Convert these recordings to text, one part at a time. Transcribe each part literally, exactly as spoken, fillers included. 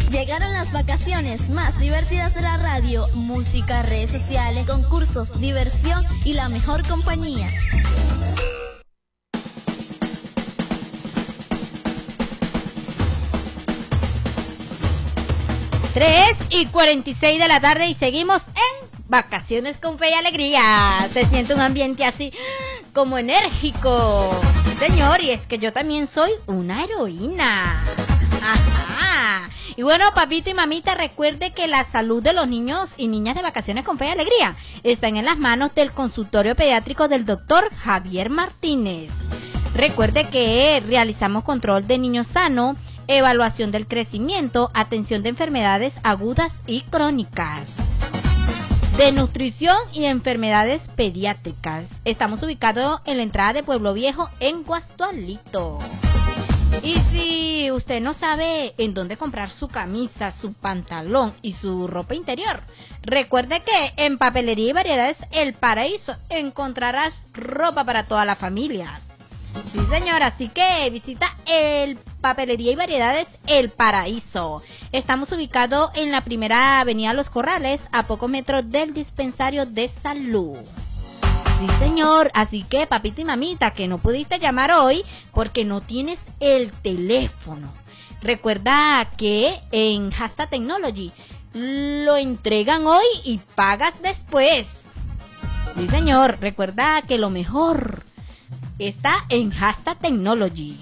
Llegaron las vacaciones más divertidas de la radio, música, redes sociales, concursos, diversión y la mejor compañía. tres y cuarenta y seis de la tarde y seguimos en Vacaciones con Fe y Alegría. Se siente un ambiente así como enérgico. Sí, señor, y es que yo también soy una heroína. Ajá. Y bueno, papito y mamita, recuerde que la salud de los niños y niñas de Vacaciones con Fe y Alegría están en las manos del consultorio pediátrico del doctor Javier Martínez. Recuerde que realizamos control de niños sano, evaluación del crecimiento, atención de enfermedades agudas y crónicas, de nutrición y enfermedades pediátricas. Estamos ubicados en la entrada de Pueblo Viejo, en Guastualito. Y si usted no sabe en dónde comprar su camisa, su pantalón y su ropa interior, recuerde que en Papelería y Variedades El Paraíso encontrarás ropa para toda la familia. Sí, señor, así que visita el Papelería y Variedades El Paraíso. Estamos ubicados en la primera avenida Los Corrales, a pocos metros del dispensario de salud. Sí, señor, así que papito y mamita, que no pudiste llamar hoy porque no tienes el teléfono. Recuerda que en Hashtag Technology lo entregan hoy y pagas después. Sí, señor, recuerda que lo mejor está en Hashtag Technology.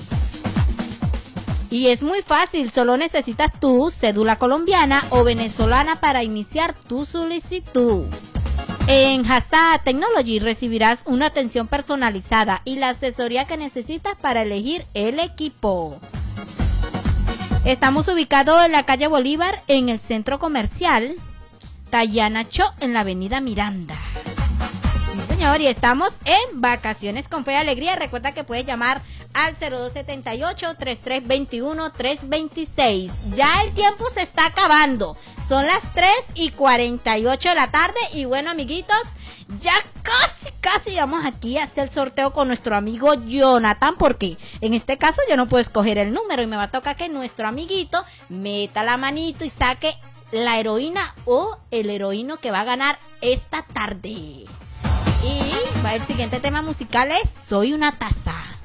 Y es muy fácil, solo necesitas tu cédula colombiana o venezolana para iniciar tu solicitud. En Hashtag Technology recibirás una atención personalizada y la asesoría que necesitas para elegir el equipo. Estamos ubicados en la calle Bolívar, en el centro comercial Tayana Cho, en la avenida Miranda. Sí, señor, y estamos en Vacaciones con Fe y Alegría. Recuerda que puedes llamar al cero dos setenta y ocho, treinta y tres veintiuno, trescientos veintiséis. Ya el tiempo se está acabando. Son las tres y cuarenta y ocho de la tarde. Y bueno, amiguitos, ya casi, casi vamos aquí a hacer el sorteo con nuestro amigo Jonathan. Porque en este caso yo no puedo escoger el número y me va a tocar que nuestro amiguito meta la manito y saque la heroína o el heroíno que va a ganar esta tarde. Y el siguiente tema musical es Soy una taza.